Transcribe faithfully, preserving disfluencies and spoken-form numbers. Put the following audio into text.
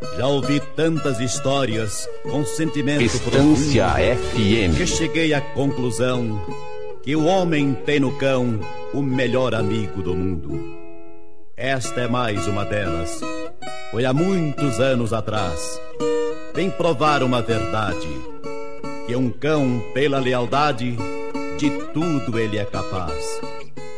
Já ouvi tantas histórias com sentimento Estância profundo, F M, que cheguei à conclusão que o homem tem no cão o melhor amigo do mundo. Esta é mais uma delas. Foi há muitos anos atrás. Vem provar uma verdade, que um cão, pela lealdade, de tudo ele é capaz.